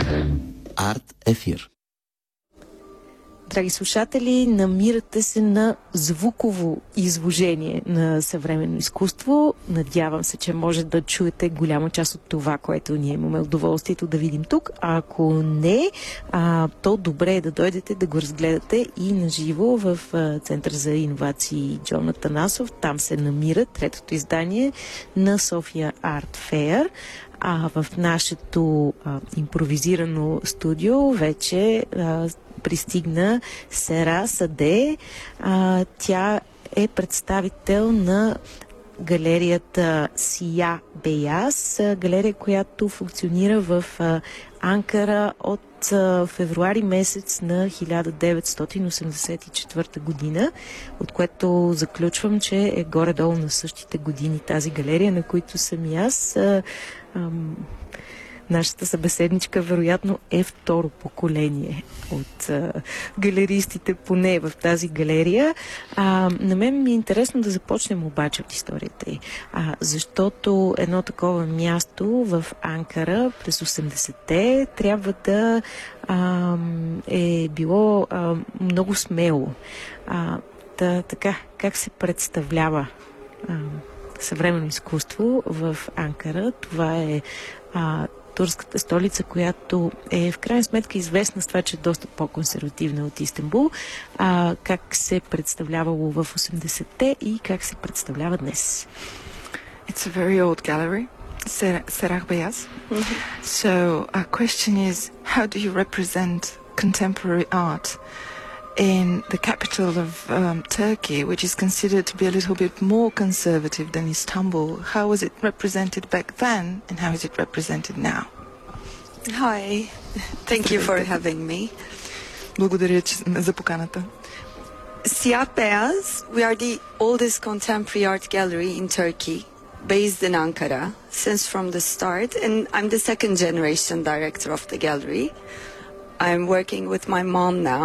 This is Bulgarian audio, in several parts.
Арт ефир. Драги слушатели, намирате се на звуково изложение на съвременно изкуство. Надявам се, че може да чуете голяма част от това, което ние имаме удоволствието да видим тук. А ако не, то добре е да дойдете да го разгледате и наживо в Център за иновации Джон Атанасов. Там се намира третото издание на София Арт Феър. А в нашето импровизирано студио вече пристигна Сера Саде. Тя е представител на галерията Сия Беяз, галерия, която функционира в Анкара от февруари месец на 1984 година, от което заключвам, че е горе-долу на същите години тази галерия, на които съм и аз. Нашата събеседничка вероятно е второ поколение от галеристите, поне в тази галерия. На мен ми е интересно да започнем обаче от историята й, защото едно такова място в Анкара през 80-те трябва да е било много смело. Така, как се представлява съвременно изкуство в Анкара? Това е турската столица, която е в крайна сметка известна с това, че е доста по-консервативна от Истанбул. Как се представлявало в 80-те и как се представлява днес? It's a very old gallery, Serah Beyaz. So our question is, how do you represent contemporary art in the capital of Turkey, which is considered to be a little bit more conservative than Istanbul? How was it represented back then, and how is it represented now? Hi, thank you for having me. Благодаря за поканата. Siyah Beyaz, we are the oldest contemporary art gallery in Turkey, based in Ankara, since from the start, and I'm the second generation director of the gallery. I'm working with my mom now.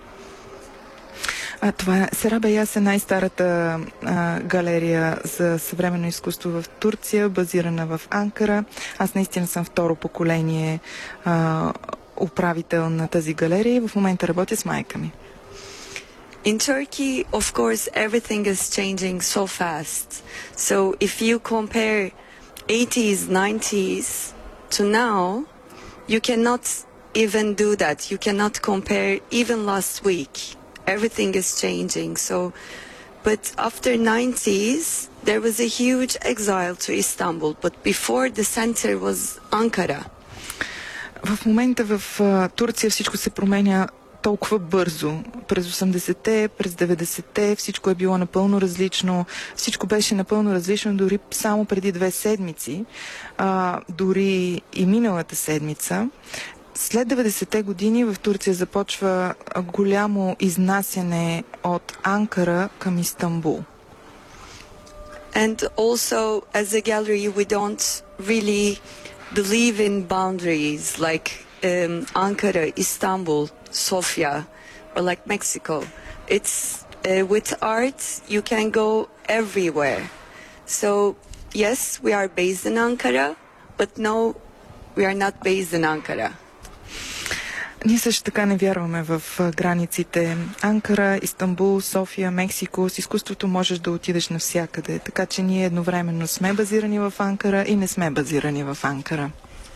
Това Сера Беяз е най-старата галерия за съвременно изкуство в Турция, базирана в Анкара. Аз наистина съм второ поколение управител на тази галерия и в момента работя с майка ми. In Turkey, of course, everything is changing so fast. So if you compare 80s, 90s to now, you cannot even do that. You cannot compare even last week. Everything is changing. But after 90s, there was a huge exile to Istanbul. But before, the center was Ankara. В момента в Турция всичко се променя толкова бързо. През 80-те, през 90-те всичко е било напълно различно. Всичко беше напълно различно дори само преди 2 седмици. Дори и миналата седмица. След 90-те години в Турция започва голямо изнасяне от Анкара към Истанбул. And also, as a gallery, we don't really believe in boundaries like Ankara, Istanbul, Sofia, or like Mexico. It's with art, you can go everywhere. So, yes, we are based in Ankara, but no, we are not based in Ankara. Ние също така не вярваме в границите Анкара, Истанбул, София, Мексико. С изкуството можеш да отидеш навсякъде. Така че ние едновременно сме базирани в Анкара и не сме базирани в Анкара.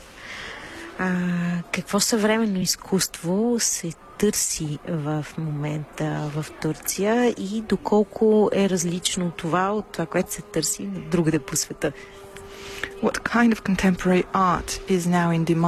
Какво съвременно изкуство се търси в момента в Турция и доколко е различно това от това, което се търси другаде по света? What kind of contemporary art is now in demand